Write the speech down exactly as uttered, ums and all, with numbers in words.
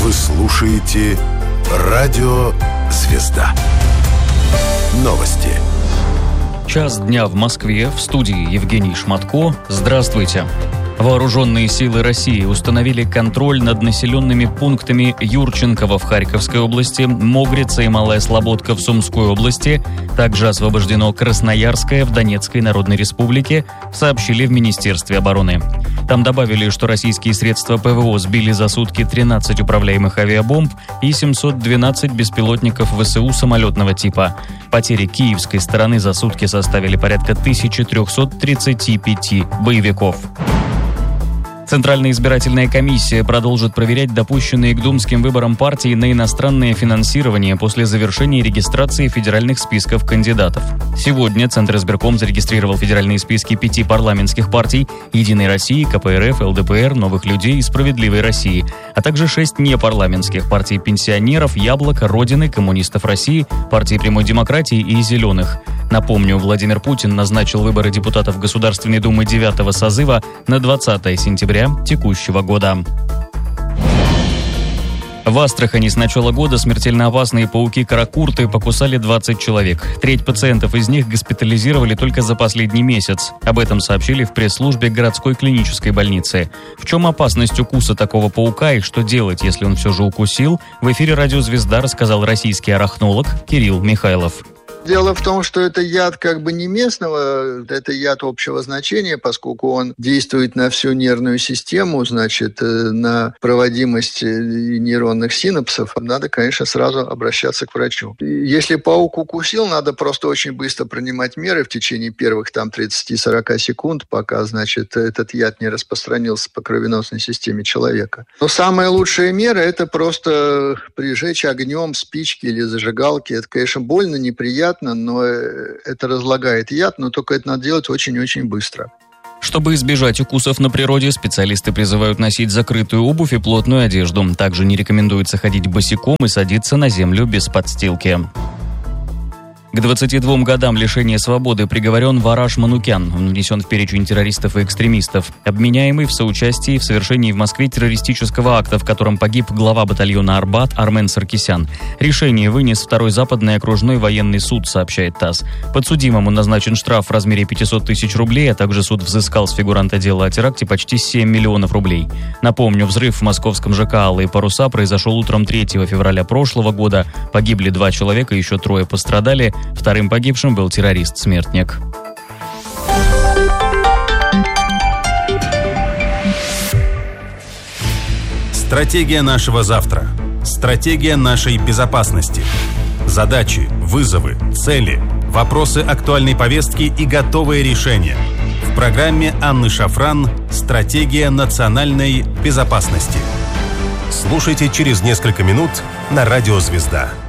Вы слушаете Радио Звезда. Новости. Час дня в Москве. В студии Евгений Шматко. Здравствуйте. Вооруженные силы России установили контроль над населенными пунктами Юрченково в Харьковской области, Могрица и Малая Слободка в Сумской области. Также освобождено Красноярское в Донецкой Народной Республике, сообщили в Министерстве обороны. Там добавили, что российские средства ПВО сбили за сутки тринадцать управляемых авиабомб и семьсот двенадцать беспилотников ВСУ самолетного типа. Потери киевской стороны за сутки составили порядка тысяча триста тридцать пять боевиков. Центральная избирательная комиссия продолжит проверять допущенные к думским выборам партии на иностранное финансирование после завершения регистрации федеральных списков кандидатов. Сегодня Центризбирком зарегистрировал федеральные списки пяти парламентских партий – «Единой России», ка пэ эр эф, эл дэ пэ эр, «Новых людей» и «Справедливой России», а также шесть непарламентских партий пенсионеров, «Яблоко», «Родины», «Коммунистов России», партии «Прямой демократии» и «Зеленых». Напомню, Владимир Путин назначил выборы депутатов Государственной Думы девятого созыва на двадцатое сентября текущего года. В Астрахани с начала года смертельно опасные пауки-каракурты покусали двадцать человек. Треть пациентов из них госпитализировали только за последний месяц. Об этом сообщили в пресс-службе городской клинической больницы. В чем опасность укуса такого паука и что делать, если он все же укусил, в эфире «Радио Звезда» рассказал российский арахнолог Кирилл Михайлов. Дело в том, что это яд как бы не местного, это яд общего значения, поскольку он действует на всю нервную систему, значит, на проводимость нейронных синапсов. Надо, конечно, сразу обращаться к врачу. Если паук укусил, надо просто очень быстро принимать меры в течение первых там тридцать-сорок секунд, пока, значит, этот яд не распространился по кровеносной системе человека. Но самая лучшая мера – это просто прижечь огнем спички или зажигалки. Это, конечно, больно, неприятно, но это разлагает яд, но только это надо делать очень-очень быстро. Чтобы избежать укусов на природе, специалисты призывают носить закрытую обувь и плотную одежду. Также не рекомендуется ходить босиком и садиться на землю без подстилки. К двадцати двум годам лишения свободы приговорен Вараш Манукян. Он внесен в перечень террористов и экстремистов. Обвиняемый в соучастии в совершении в Москве террористического акта, в котором погиб глава батальона «Арбат» Армен Саркисян. Решение вынес Второй Западный окружной военный суд, сообщает ТАСС. Подсудимому назначен штраф в размере пятьсот тысяч рублей, а также суд взыскал с фигуранта дела о теракте почти семь миллионов рублей. Напомню, взрыв в московском ЖК «Алые паруса» произошел утром третьего февраля прошлого года. Погибли два человека, еще трое пострадали. Вторым погибшим был террорист-смертник. Стратегия нашего завтра. Стратегия нашей безопасности. Задачи, вызовы, цели, вопросы актуальной повестки и готовые решения. В программе Анны Шафран «Стратегия национальной безопасности». Слушайте через несколько минут на Радио Звезда.